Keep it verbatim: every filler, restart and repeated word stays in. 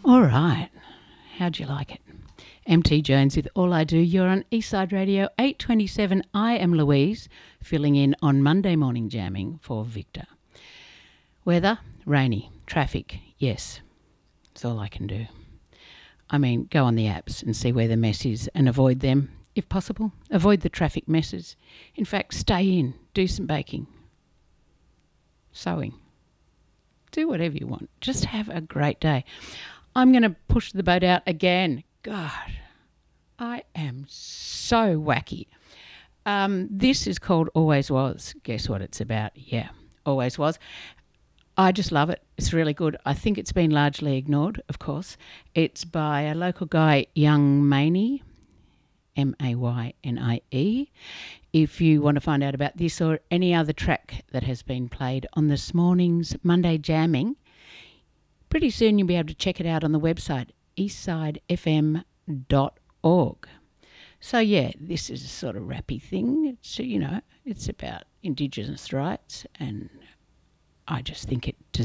All right. How'd you like it? M T Jones with All I Do. You're on Eastside Radio eight twenty-seven. I am Louise, filling in on Monday morning jamming for Victor. Weather, rainy. Traffic, yes. That's all I can do. I mean, go on the apps and see where the mess is and avoid them, if possible. Avoid the traffic messes. In fact, stay in, do some baking, sewing. Do whatever you want. Just have a great day. I'm going to push the boat out again. God, I am so wacky. Um, this is called Always Was. Guess what it's about? Yeah, Always Was. I just love it. It's really good. I think it's been largely ignored, of course. It's by a local guy, Young Maney, M A Y N I E. If you want to find out about this or any other track that has been played on this morning's Monday Jamming, pretty soon you'll be able to check it out on the website, eastside f m dot org. So, yeah, this is a sort of rappy thing. It's, you know, it's about Indigenous rights, and I just think it deserves